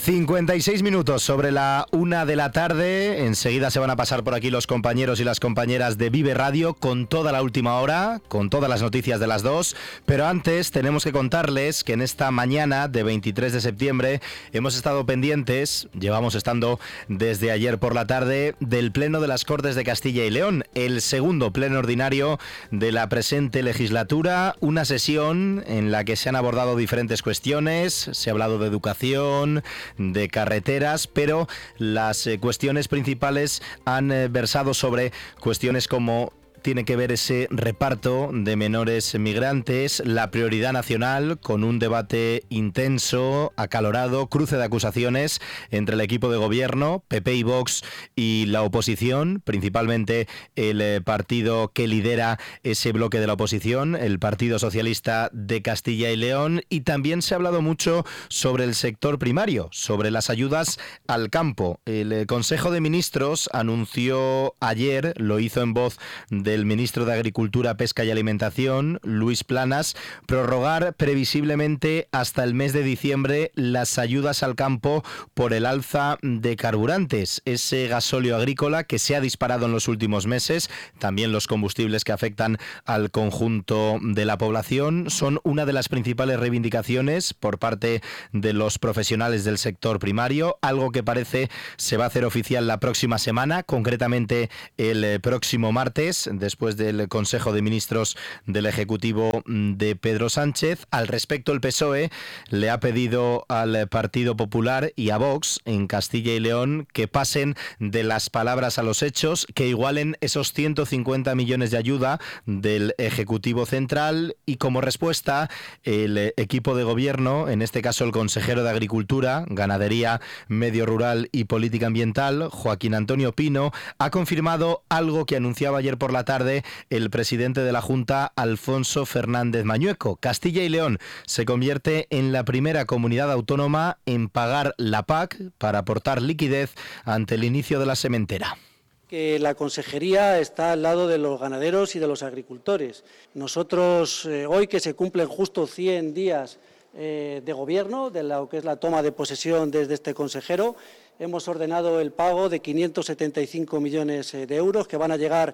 56 minutos sobre la 1 de la tarde. Enseguida se van a pasar por aquí los compañeros y las compañeras de Vive Radio con toda la última hora, con todas las noticias de las 2. Pero antes tenemos que contarles que en esta mañana de 23 de septiembre hemos estado pendientes, llevamos estando desde ayer por la tarde, del Pleno de las Cortes de Castilla y León, el segundo pleno ordinario de la presente legislatura, una sesión en la que se han abordado diferentes cuestiones, se ha hablado de educación, de carreteras, pero las cuestiones principales han versado sobre cuestiones como tiene que ver ese reparto de menores migrantes, la prioridad nacional, con un debate intenso, acalorado, cruce de acusaciones entre el equipo de gobierno, PP y Vox, y la oposición, principalmente el partido que lidera ese bloque de la oposición, el Partido Socialista de Castilla y León, y también se ha hablado mucho sobre el sector primario, sobre las ayudas al campo. El Consejo de Ministros anunció ayer, lo hizo en voz del ministro de Agricultura, Pesca y Alimentación, Luis Planas, prorrogar previsiblemente hasta el mes de diciembre las ayudas al campo por el alza de carburantes, ese gasóleo agrícola que se ha disparado en los últimos meses, también los combustibles que afectan al conjunto de la población, son una de las principales reivindicaciones por parte de los profesionales del sector primario, algo que parece se va a hacer oficial la próxima semana, concretamente el próximo martes, después del Consejo de Ministros del Ejecutivo de Pedro Sánchez. Al respecto, el PSOE le ha pedido al Partido Popular y a Vox en Castilla y León que pasen de las palabras a los hechos, que igualen esos 150 millones de ayuda del Ejecutivo Central, y como respuesta el equipo de gobierno, en este caso el consejero de Agricultura, Ganadería, Medio Rural y Política Ambiental, Joaquín Antonio Pino, ha confirmado algo que anunciaba ayer por la tarde el presidente de la Junta, Alfonso Fernández Mañueco. Castilla y León se convierte en la primera comunidad autónoma en pagar la PAC para aportar liquidez ante el inicio de la sementera. Que la consejería está al lado de los ganaderos y de los agricultores. Nosotros, hoy que se cumplen justo 100 días de gobierno, de lo que es la toma de posesión desde este consejero, hemos ordenado el pago de 575 millones de euros que van a llegar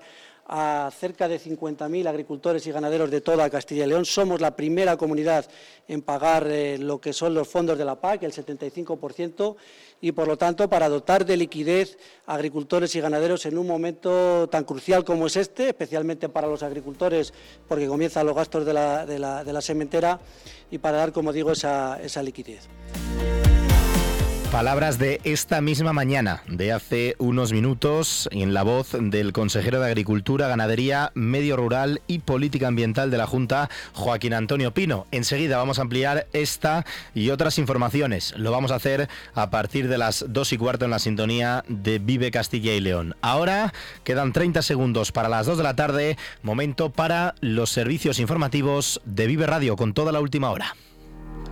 a cerca de 50.000 agricultores y ganaderos de toda Castilla y León. Somos la primera comunidad en pagar lo que son los fondos de la PAC, el 75%, y por lo tanto para dotar de liquidez a agricultores y ganaderos en un momento tan crucial como es este, especialmente para los agricultores porque comienzan los gastos de la sementera, y para dar, como digo, esa liquidez. Palabras de esta misma mañana, de hace unos minutos, en la voz del consejero de Agricultura, Ganadería, Medio Rural y Política Ambiental de la Junta, Joaquín Antonio Pino. Enseguida vamos a ampliar esta y otras informaciones. Lo vamos a hacer a partir de las 2:15 en la sintonía de Vive Castilla y León. Ahora quedan 30 segundos para las 2 de la tarde, momento para los servicios informativos de Vive Radio con toda la última hora.